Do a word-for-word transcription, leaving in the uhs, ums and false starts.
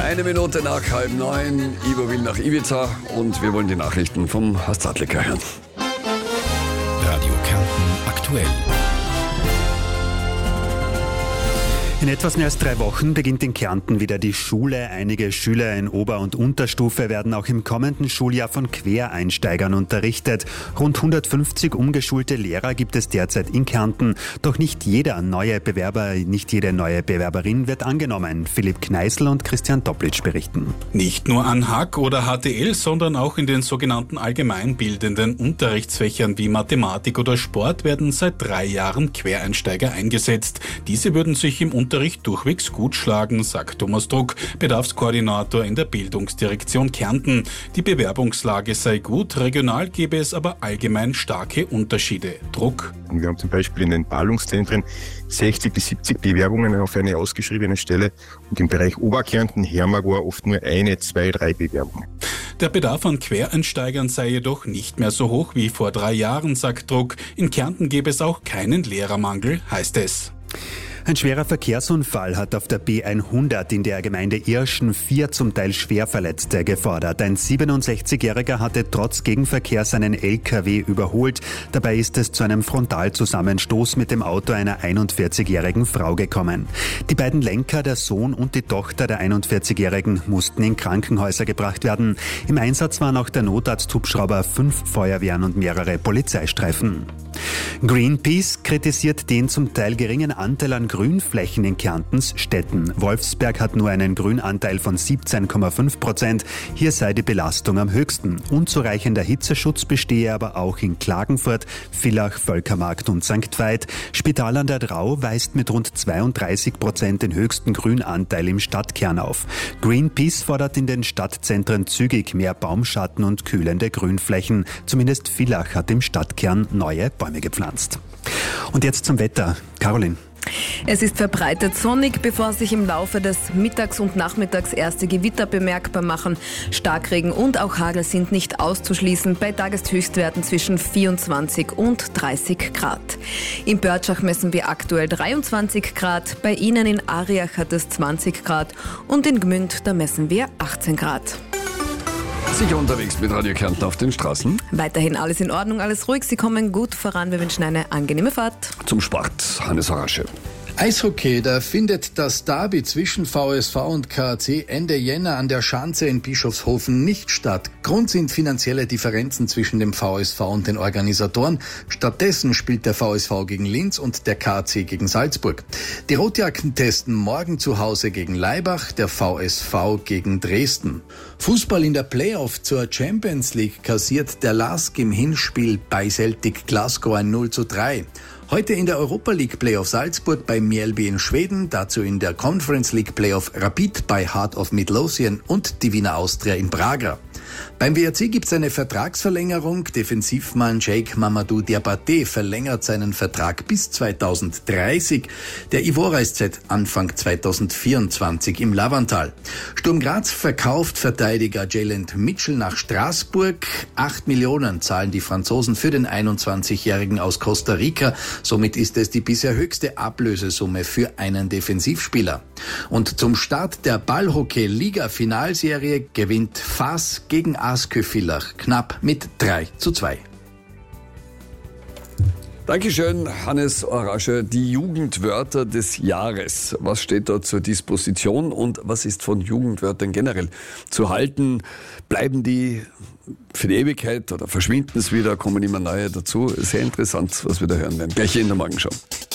Eine Minute nach halb neun. Ivo will nach Ibiza und wir wollen die Nachrichten vom Horst Sattlicker hören. Radio Kärnten aktuell. In etwas mehr als drei Wochen beginnt in Kärnten wieder die Schule. Einige Schüler in Ober- und Unterstufe werden auch im kommenden Schuljahr von Quereinsteigern unterrichtet. Rund hundertfünfzig umgeschulte Lehrer gibt es derzeit in Kärnten. Doch nicht jeder neue Bewerber, nicht jede neue Bewerberin wird angenommen. Philipp Kneißl und Christian Doplitsch berichten. Nicht nur an H A K oder H T L, sondern auch in den sogenannten allgemeinbildenden Unterrichtsfächern wie Mathematik oder Sport werden seit drei Jahren Quereinsteiger eingesetzt. Diese würden sich im Unterricht durchwegs gut schlagen, sagt Thomas Druck, Bedarfskoordinator in der Bildungsdirektion Kärnten. Die Bewerbungslage sei gut, regional gäbe es aber allgemein starke Unterschiede. Druck. Wir haben zum Beispiel in den Ballungszentren sechzig bis siebzig Bewerbungen auf eine ausgeschriebene Stelle und im Bereich Oberkärnten, Hermagor oft nur eine, zwei, drei Bewerbungen. Der Bedarf an Quereinsteigern sei jedoch nicht mehr so hoch wie vor drei Jahren, sagt Druck. In Kärnten gäbe es auch keinen Lehrermangel, heißt es. Ein schwerer Verkehrsunfall hat auf der B hundert in der Gemeinde Irschen vier zum Teil Schwerverletzte gefordert. Ein siebenundsechzigjähriger hatte trotz Gegenverkehr seinen L K W überholt. Dabei ist es zu einem Frontalzusammenstoß mit dem Auto einer einundvierzigjährigen Frau gekommen. Die beiden Lenker, der Sohn und die Tochter der einundvierzigjährigen, mussten in Krankenhäuser gebracht werden. Im Einsatz waren auch der Notarzthubschrauber, fünf Feuerwehren und mehrere Polizeistreifen. Greenpeace kritisiert den zum Teil geringen Anteil an Grünflächen in Kärntens Städten. Wolfsberg hat nur einen Grünanteil von siebzehn Komma fünf Prozent. Hier sei die Belastung am höchsten. Unzureichender Hitzeschutz bestehe aber auch in Klagenfurt, Villach, Völkermarkt und Sankt Veit. Spital an der Drau weist mit rund zweiunddreißig Prozent den höchsten Grünanteil im Stadtkern auf. Greenpeace fordert in den Stadtzentren zügig mehr Baumschatten und kühlende Grünflächen. Zumindest Villach hat im Stadtkern neue Bäume gepflanzt. Und jetzt zum Wetter. Caroline. Es ist verbreitet sonnig, bevor sich im Laufe des Mittags und Nachmittags erste Gewitter bemerkbar machen. Starkregen und auch Hagel sind nicht auszuschließen, bei Tageshöchstwerten zwischen vierundzwanzig und dreißig Grad. In Börtschach messen wir aktuell dreiundzwanzig Grad, bei Ihnen in Ariach hat es zwanzig Grad und in Gmünd, da messen wir achtzehn Grad. Sicher unterwegs mit Radio Kärnten auf den Straßen. Weiterhin alles in Ordnung, alles ruhig. Sie kommen gut voran. Wir wünschen eine angenehme Fahrt. Zum Sport, Hannes Horasche. Eishockey, da findet das Derby zwischen V S V und K A C Ende Jänner an der Schanze in Bischofshofen nicht statt. Grund sind finanzielle Differenzen zwischen dem V S V und den Organisatoren. Stattdessen spielt der V S V gegen Linz und der K A C gegen Salzburg. Die Rotjacken testen morgen zu Hause gegen Laibach, der V S V gegen Dresden. Fußball in der Playoff zur Champions League kassiert der Lask im Hinspiel bei Celtic Glasgow ein null zu drei. Heute in der Europa League Playoff Salzburg bei Mjällby in Schweden, dazu in der Conference League Playoff Rapid bei Heart of Midlothian und die Wiener Austria in Praga. Beim W R C gibt es eine Vertragsverlängerung. Defensivmann Sheikh Mamadou Diabaté verlängert seinen Vertrag bis zweitausenddreißig. Der Ivorer ist seit Anfang zweitausendvierundzwanzig im Lavantal. Sturm Graz verkauft Verteidiger Jalen Mitchell nach Straßburg. Acht Millionen zahlen die Franzosen für den einundzwanzigjährigen aus Costa Rica. Somit ist es die bisher höchste Ablösesumme für einen Defensivspieler. Und zum Start der Ballhockey-Liga-Finalserie gewinnt Fas gegen Askö Villach knapp mit drei zu zwei. Dankeschön, Hannes Horasche. Die Jugendwörter des Jahres. Was steht da zur Disposition und was ist von Jugendwörtern generell zu halten? Bleiben die für die Ewigkeit oder verschwinden es wieder? Kommen immer neue dazu? Sehr interessant, was wir da hören werden. Gleich in der Morgenschau.